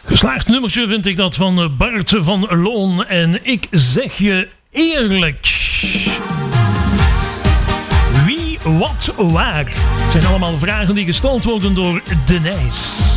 Geslaagd nummertje vind ik dat van Bart van Loon. En ik zeg je eerlijk. Wie, wat, waar? Het zijn allemaal vragen die gesteld worden door Denijs.